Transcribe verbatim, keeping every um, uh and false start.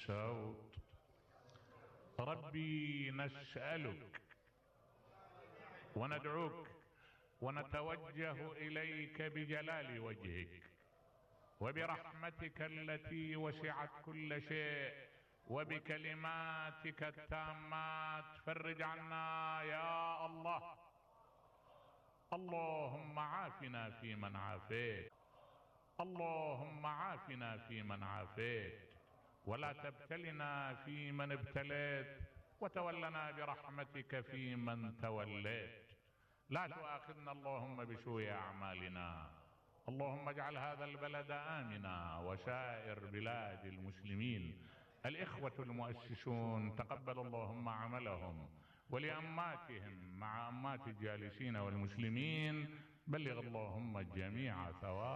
الصوت. ربي نسألك وندعوك ونتوجه إليك بجلال وجهك وبرحمتك التي وسعت كل شيء وبكلماتك التامات، فرج عنا يا الله. اللهم عافنا فيمن عافيت، اللهم عافنا فيمن عافيت، ولا تبتلنا فيمن ابتليت، وتولنا برحمتك فيمن توليت. لا تؤاخذنا اللهم بسوء أعمالنا. اللهم اجعل هذا البلد آمنا وسائر بلاد المسلمين. الإخوة المؤسسون تقبل اللهم عملهم، ولأماتهم مع أمات الجالسين والمسلمين بلغ اللهم الجميع ثواب